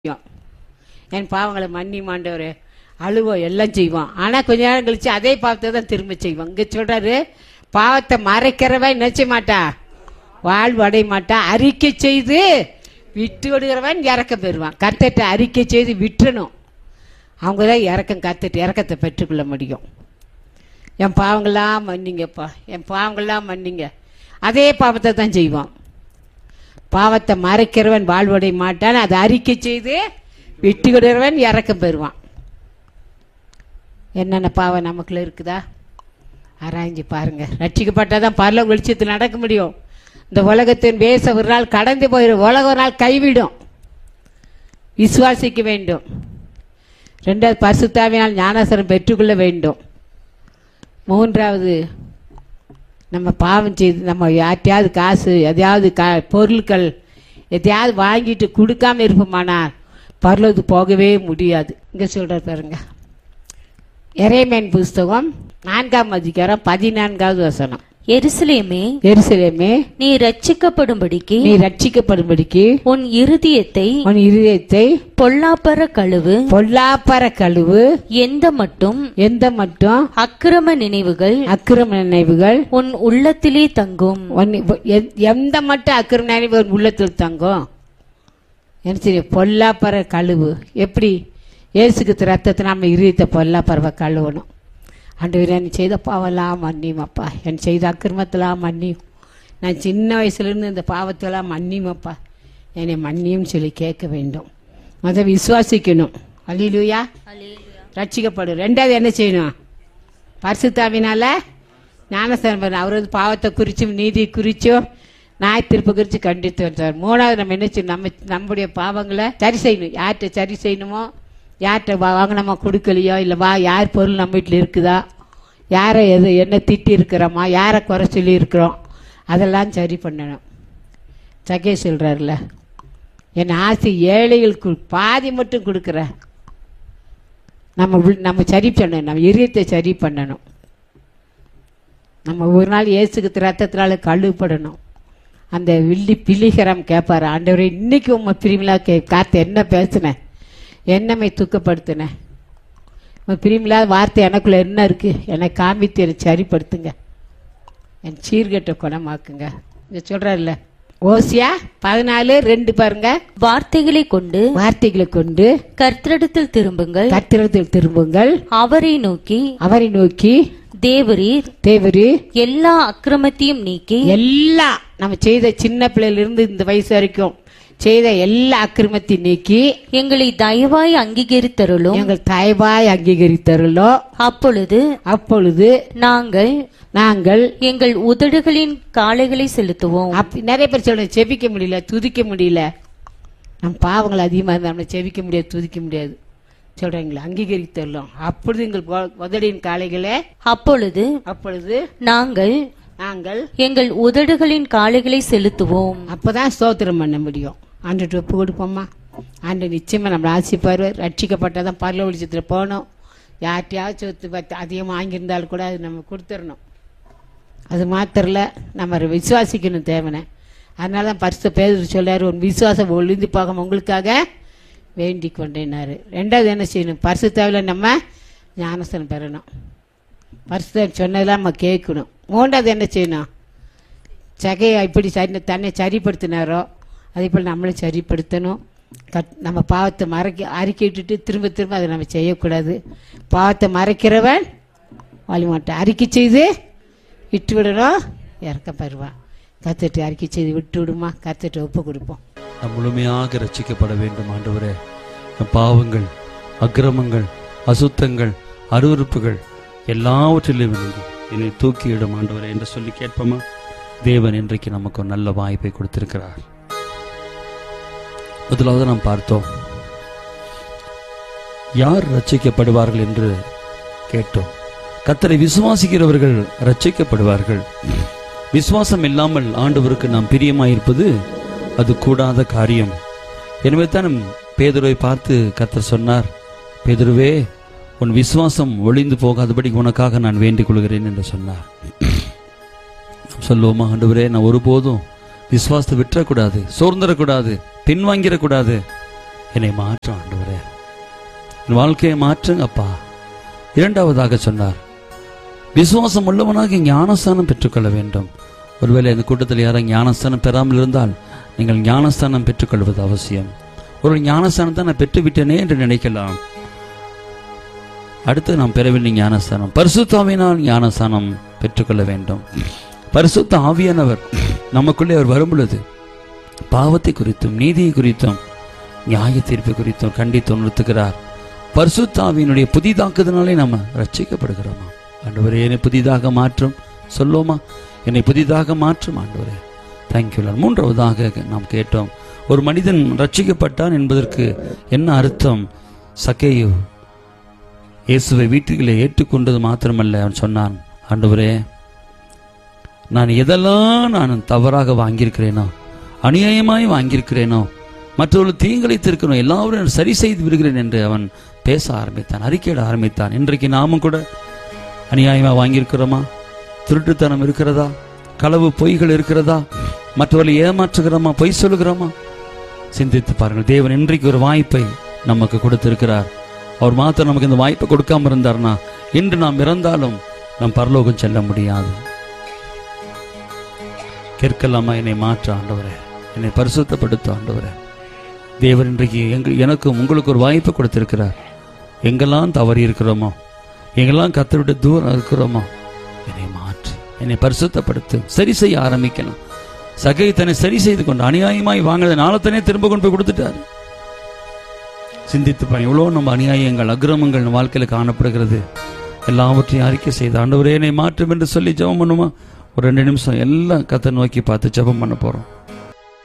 என் பாவங்களை மன்னிமாண்டவர் அழுவோம், எல்லாம் செய்வோம். ஆனா கொஞ்ச நேரம் கழிச்சு அதே பாவத்தை தான் திரும்ப செய்வோம். இங்க சொல்றாரு, பாவத்தை மறைக்கிறவன் நினைச்ச மாட்டா, வாழ்வு அடைய மாட்டா, அறிக்கை செய்து விட்டு விடுகிறவன் இறக்கம் பெறுவான். கர்த்தர்ட்ட அறிக்கை செய்து விட்டுறணும். அவங்க தான் இறக்கத்தை பெற்றுக்கொள்ள முடியும். என் பாவங்கள்லாம் மன்னிங்கப்பா, என் பாவங்கள்லாம் மன்னிங்க. அதே பாவத்தை தான் செய்வான். பாவத்தை மறைக்கிறவன் வாழ்வடைய மாட்டான், அதை அறிக்கை செய்து விட்டு விடுகிறவன் இறக்கம் பெறுவான். என்னென்ன பாவம் நமக்குள்ள இருக்குதா ஆராய்ஞ்சு பாருங்க. ரட்சிக்கப்பட்டாதான் பரலோக வெளிச்சத்தில் நடக்க முடியும். இந்த உலகத்தின் வேச ஒரு நாள் கடந்து போயிடும், உலகம் ஒரு நாள் கைவிடும். விசுவாசிக்க வேண்டும். ரெண்டாவது, பரிசுத்தாவினால் ஞானஸ்நானம் பெற்றுக்கொள்ள வேண்டும். மூன்றாவது, நம்ம பாவம் செய்து நம்ம யார்ட்டையாவது காசு எதையாவது பொருட்கள் எதையாவது வாங்கிட்டு கொடுக்காம இருப்போமானால் பரலோகத்துக்கு போகவே முடியாது. இங்க சொல்ற பாருங்க, எரேமியாவின் புஸ்தகம் 4ஆம் அதிகாரம் 14வது வசனம். எருசலேமே, எருசலேமே, நீ ரட்சிக்கப்படும்படிக்கு உன் இருதயத்தை பொல்லாப்பற கழுவு. எந்த மட்டும் அக்கிரம நினைவுகள் உன் உள்ளத்திலே தங்கும். எந்த மட்டும் அக்கிரம நினைவுகள் உள்ளத்தில் தங்கும். என்ன செய்ய? பொல்லாப்பற கழுவு. எப்படி? இயேசுக்கு ரத்தத்தை நம்ம இருதயத்தை பொல்லாப்பறவை கழுவணும். ஆண்டவரே, என் செய்த பாவெல்லாம் மன்னியுமப்பா, என் செய்த அக்கிரமத்தெல்லாம் மன்னியும், நான் சின்ன வயசுலேருந்து இந்த பாவத்தெல்லாம் மன்னியுமப்பா, என்னை மன்னியும் சொல்லி கேட்க வேண்டும். அதை விசுவாசிக்கணும். அல்லேலூயா. ரட்சிக்கப்படும். ரெண்டாவது என்ன செய்யணும்? பரிசுத்தாவினால ஞானஸ்நானம் பண்ணணும். அவரது பாவத்தை குறிச்சும் நீதி குறிச்சும் நாய் திருப்ப குறித்து கண்டித்து வந்தார். மூணாவது, நம்ம என்ன செய்யணும்? நம்முடைய பாவங்களை சரி செய்யணும். யார்கிட்ட சரி செய்யணுமோ, யார்கிட்ட வாங்க நம்ம கொடுக்கலையோ, இல்லை யார் பொருள் நம்ம வீட்டில் இருக்குதா, யாரை என்ன திட்டி இருக்கிறோமா, யாரை குறை சொல்லி இருக்கிறோம், அதெல்லாம் சரி பண்ணணும். சகே சொல்கிறார்ல, என் ஆசை ஏழைகளுக்கு பாதி மட்டும் கொடுக்குற. நம்ம சரி பண்ணணும், நம்ம இதயத்தை சரி பண்ணணும். நம்ம ஒரு நாள் இயேசுக்கு ரத்தத்தினால கழுவப்படணும். அந்த பிலிகரம் கேட்பாரு, ஆண்டவரே, இன்னைக்கு உங்க பிரிமிலா காத்து என்ன பேசுனேன், என்னமை தூக்கப்படுத்தினேன், பிரிமில்லாத வார்த்தை எனக்குள்ள என்ன இருக்கு, என்னை காமித்து என்னை சரிப்படுத்துங்க, என் சீர்கெட்ட குணமாக்குங்க. இங்க சொல்றாருல்ல, ஓசியா 14:2 பாருங்க. வார்த்தைகளை கொண்டு கர்த்தரிடத்தில் திரும்புங்கள். அவரை நோக்கி தேவரீர் எல்லா அக்கிரமத்தையும் நீக்கி, எல்லா நம்ம செய்த சின்ன பிள்ளையிலிருந்து இந்த வயசு வரைக்கும் செய்த எல்லா அக்கிரமத்தையும் நீக்கி எங்களை தயவாய் அங்கீகரித்தருளோ. அப்பொழுது நாங்கள் எங்கள் உதடுகளின் காளைகளை செலுத்துவோம். நிறைய பேர் சொல்ல செபிக்க முடியல, துதிக்க முடியல. நம் பாவங்கள் அதிகமாக இருந்தால் நம்மளை செபிக்க முடியாது, துதிக்க முடியாது. சொல்றீங்களா? அங்கீகரித்தரலாம். அப்பொழுது எங்கள் உதடின் காளைகளே, அப்பொழுது நாங்கள் எங்கள் உதடுகளின் காளைகளை செலுத்துவோம். அப்பதான் ஸ்தோத்திரம் பண்ண முடியும். ஆண்டு ஒப்பு கொடுப்போம்மா. ஆண்டு நிச்சயமா நம்மளை ஆசிப்பாரு. ரட்சிக்கப்பட்டாதான் பரலோக வெளிச்சத்துல போகணும். யார்ட்டையாவது சொத்து அதிகமாக வாங்கியிருந்தாலும் கூட அது நம்ம கொடுத்துடணும். அது மாத்திரல, நம்ம விசுவாசிக்கணும் தேவனை. அதனால தான் பரிசுத்த பேதுரு சொல்றாரு, ஒரு விசுவாசம் ஒளிந்து போக உங்களுக்காக வேண்டிக் கொண்டேனாரு. ரெண்டாவது என்ன செய்யணும்? பரிசுத்தாவில நம்ம ஞானஸ்நானம் பெறணும். பரிசுத்தர் சொன்னதெல்லாம் நம்ம கேட்கணும். மூன்றாவது என்ன செய்யணும்? சகையை இப்படி தன்னை சரிப்படுத்தினாரோ அதே போல் நம்மளும் சரிப்படுத்தணும். நம்ம பாவத்தை அறிக்கை விட்டுட்டு திரும்ப அதை நம்ம செய்யக்கூடாது. பாவத்தை மறைக்கிறவன் வாழிமாட்டான். அறிக்கை செய்து விட்டு விடணும், இறக்கம் பெறுவான். கத்துட்டு அறிக்கை செய்து விட்டு விடுமா, கத்துட்டு ஒப்பு கொடுப்போம். நாம் முழுமையாக ரட்சிக்கப்பட வேண்டும். ஆண்டவரே, பாவங்கள், அக்கிரமங்கள், அசுத்தங்கள், அருவருப்புகள் எல்லாவற்றிலும் இருந்து என்னை தூக்கியிடும் ஆண்டவரே என்று சொல்லி கேட்போமா? தேவன் இன்றைக்கு நமக்கு ஒரு நல்ல வாய்ப்பை கொடுத்திருக்கிறார். முதலாவது நாம் பார்த்தோம், யார் ரட்சிக்கப்படுவார்கள் என்று கேட்டோம். கர்த்தரை விசுவாசிக்கிறவர்கள் ரட்சிக்கப்படுவார்கள். விசுவாசம் இல்லாமல் ஆண்டவருக்கு நாம் பிரியமாயிருப்பது அது கூடாத காரியம். எனவே தான் பேதுருவை பார்த்து கர்த்தர் சொன்னார், பேதுருவே, உன் விசுவாசம் ஒளிந்து போகாதபடி உனக்காக நான் வேண்டிக் கொள்கிறேன் என்று சொன்னார். சொல்லுவோமா? ஆண்டவரே, நான் ஒருபோதும் விசுவாசத்தை விட்டுறக்கூடாது, சோர்ந்துடக்கூடாது, பின்வாங்கிடக்கூடாது. என்னை மாற்றும் ஆண்டவரே, என் வாழ்க்கையை மாற்றுங்கப்பா. இரண்டாவதாக சொன்னார், விசுவாசம் உள்ளவனாக ஞானஸ்தானம் பெற்றுக்கொள்ள வேண்டும். ஒருவேளை இந்த கூட்டத்தில் யாரும் ஞானஸ்தானம் பெறாமல் இருந்தால் நீங்கள் ஞானஸ்தானம் பெற்றுக்கொள்வது அவசியம். ஒரு ஞானஸ்தானத்தை நான் பெற்றுவிட்டேனே என்று நினைக்கலாம். அடுத்து நாம் பெற வேண்டிய ஞானஸ்தானம், பரிசுத்த ஆவியினால் ஞானஸ்தானம் பெற்றுக்கொள்ள வேண்டும். பரிசுத்த ஆவியானவர் நமக்குள்ளே அவர் வரும் பொழுது பாவத்தை குறித்தும் நீதியை குறித்தும் நியாய தீர்ப்பு குறித்தும் கண்டித்து உணர்த்துகிறார். பரிசுத்த ஆவியினுடைய புதிதாக்குதனாலே நம்ம ரட்சிக்கப்படுகிறோமா? ஆண்டவரே, என்னை புதிதாக மாற்றும் சொல்லுவோமா? என்னை புதிதாக மாற்றும் ஆண்டவரே. Thank you Lord. மூன்றாவதாக நாம் கேட்டோம், ஒரு மனிதன் ரட்சிக்கப்பட்டான் என்பதற்கு என்ன அர்த்தம்? சக்கேயு இயேசுவை வீட்டுகளை ஏற்றுக்கொண்டது மாத்திரமல்ல, அவன் சொன்னான், ஆண்டவரே, நான் எதெல்லாம் நான் தவறாக வாங்கியிருக்கிறேனோ, அநியாயமாய் வாங்கியிருக்கிறேனோ, மற்றவர்கள் தீங்கிழைத்திருக்கிறோம், எல்லாரும் சரி செய்து விடுகிறேன் என்று அவன் பேச ஆரம்பித்தான், அறிக்கையிட ஆரம்பித்தான். இன்றைக்கு நாமும் கூட அநியாயமாக வாங்கியிருக்கிறோமா? திருட்டுத்தனம் இருக்கிறதா? களவு பொய்கள் இருக்கிறதா? மற்றவர்களை ஏமாற்றுகிறோமா? பொய் சொல்லுகிறோமா? சிந்தித்து பாருங்கள். தேவன் இன்றைக்கு ஒரு வாய்ப்பை நமக்கு கொடுத்திருக்கிறார். அவர் மாத்திரம் நமக்கு இந்த வாய்ப்பை கொடுக்காம இருந்தார்னா இன்று நாம் இறந்தாலும் நம் பரலோகம் செல்ல முடியாது. கேட்கலாமா? என்னை மாற்ற ஆண்டவரே, என்னை பரிசுத்தப்படுத்த ஆண்டவரே. தேவன் இன்றைக்கு எனக்கும் உங்களுக்கு ஒரு வாய்ப்பை கொடுத்திருக்கிறார். எங்கெல்லாம் தவறி இருக்கிறோமோ, எங்கெல்லாம் கர்த்தருடைய தூரம் இருக்கிறோமோ, என்னை மாற்று, என்னை பரிசுத்தப்படுத்து. சரி செய்ய ஆரம்பிக்கலாம். சகை தன்னை சரி செய்து கொண்டு அநியாயமாய் வாங்கினதை நாளத்தனே திரும்ப கொண்டு போய் கொடுத்துட்டாரு. சிந்தித்து பாருங்க, எவ்வளோ நம்ம அநியாயங்கள் அக்கிரமங்கள் வாழ்க்கையில் காணப்படுகிறது. எல்லாவற்றையும் அறிக்கை செய்து ஆண்டவரே என்னை மாற்றும் என்று சொல்லி ஜெபம் பண்ணுமா? ஒரு 2 நிமிஷம் எல்லாம் கர்த்தரை நோக்கி பார்த்து ஜெபம் பண்ண போறோம்.